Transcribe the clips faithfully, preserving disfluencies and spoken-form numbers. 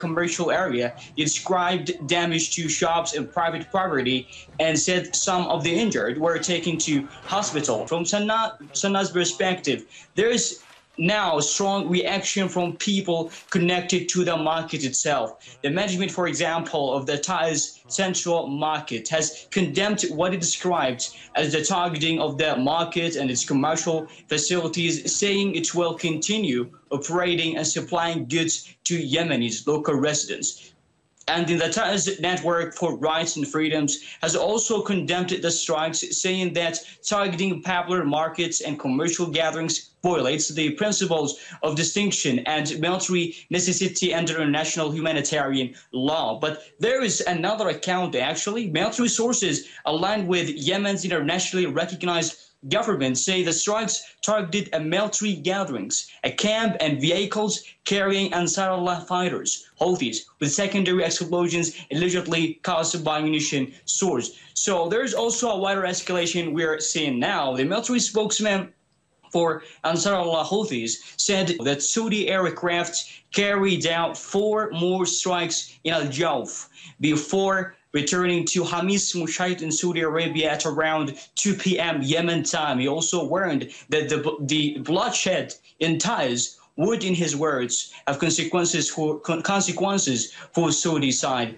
commercial area. He described damage to shops and private property and said some of the injured were taken to hospital. From Sana, Sana's perspective, there is now strong reaction from people connected to the market itself. The management, for example, of the Thai's Central Market has condemned what it described as the targeting of the market and its commercial facilities, saying it will continue operating and supplying goods to Yemenis local residents. And in the Thai's Network for Rights and Freedoms has also condemned the strikes, saying that targeting popular markets and commercial gatherings violates the principles of distinction and military necessity under international humanitarian law. But there is another account, actually. Military sources aligned with Yemen's internationally recognized government say the strikes targeted a military gatherings, a camp and vehicles carrying Ansarullah fighters, Houthis, with secondary explosions allegedly caused by munition source. So there's also a wider escalation we're seeing now. The military spokesman for Ansarullah Houthis said that Saudi aircraft carried out four more strikes in Al Jawf before returning to Hamis Mushait in Saudi Arabia at around two p m Yemen time. He also warned that the, the bloodshed in Taiz would, in his words, have consequences for consequences for Saudi side.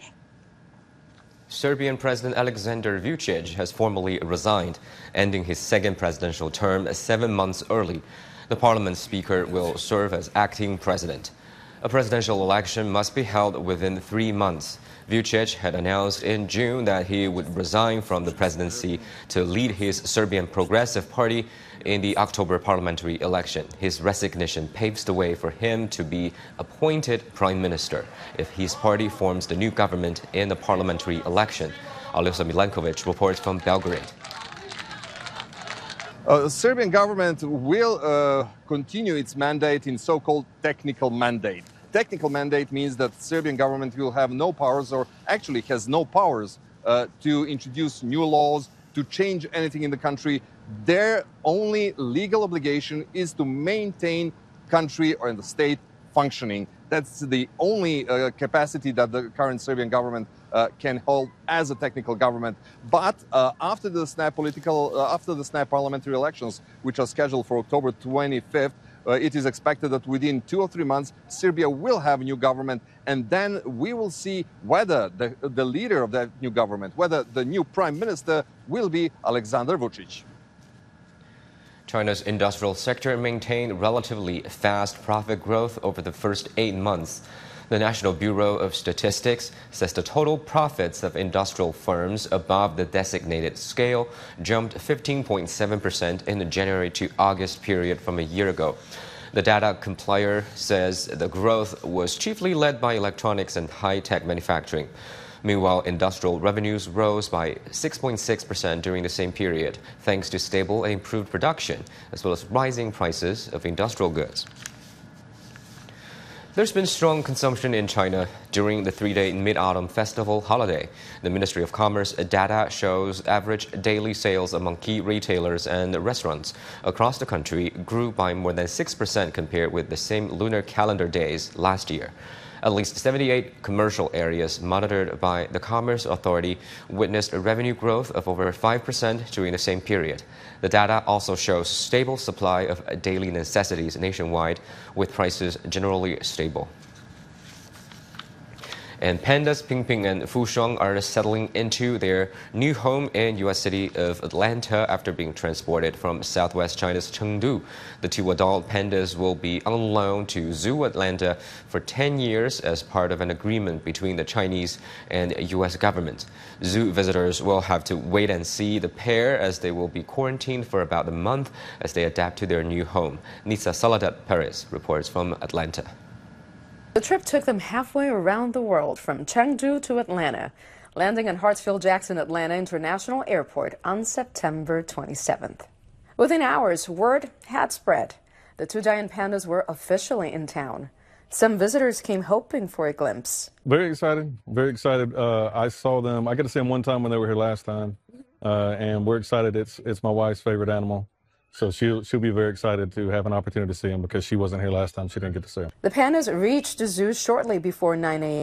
Serbian President Aleksandar Vučić has formally resigned, ending his second presidential term seven months early. The parliament speaker will serve as acting president. A presidential election must be held within three months. Vučić had announced in June that he would resign from the presidency to lead his Serbian Progressive Party in the October parliamentary election. His resignation paves the way for him to be appointed prime minister if his party forms the new government in the parliamentary election. Aljoša Milenković reports from Belgrade. Uh, the Serbian government will uh, continue its mandate in so-called technical mandate. Technical mandate means that the Serbian government will have no powers, or actually has no powers, uh, to introduce new laws, to change anything in the country. Their only legal obligation is to maintain country or the state functioning. That's the only uh, capacity that the current Serbian government uh, can hold as a technical government. But uh, after the snap political, uh, after the snap parliamentary elections, which are scheduled for October twenty-fifth, Uh, it is expected that within two or three months, Serbia will have a new government, and then we will see whether the, the leader of that new government, whether the new prime minister will be Aleksandar Vučić. China's industrial sector maintained relatively fast profit growth over the first eight months. The National Bureau of Statistics says the total profits of industrial firms above the designated scale jumped fifteen point seven percent in the January to August period from a year ago. The data compiler says the growth was chiefly led by electronics and high-tech manufacturing. Meanwhile, industrial revenues rose by six point six percent during the same period, thanks to stable and improved production, as well as rising prices of industrial goods. There's been strong consumption in China during the three-day Mid-Autumn Festival holiday. The Ministry of Commerce data shows average daily sales among key retailers and restaurants across the country grew by more than six percent compared with the same lunar calendar days last year. At least seventy-eight commercial areas monitored by the Commerce Authority witnessed a revenue growth of over five percent during the same period. The data also shows stable supply of daily necessities nationwide, with prices generally stable. And pandas Pingping and Fushuang are settling into their new home in U S city of Atlanta after being transported from southwest China's Chengdu. The two adult pandas will be on loan to Zoo Atlanta for ten years as part of an agreement between the Chinese and U S government. Zoo visitors will have to wait and see the pair as they will be quarantined for about a month as they adapt to their new home. Nisa Saladat Perez reports from Atlanta. The trip took them halfway around the world from Chengdu to Atlanta, landing in Hartsfield-Jackson Atlanta International Airport on September twenty-seventh. Within hours, word had spread. The two giant pandas were officially in town. Some visitors came hoping for a glimpse. Very excited, very excited. Uh, I saw them, I got to see them one time when they were here last time, uh, and we're excited. It's, it's my wife's favorite animal. So she'll she'll be very excited to have an opportunity to see him because she wasn't here last time. She didn't get to see him. The pandas reached the zoo shortly before nine a m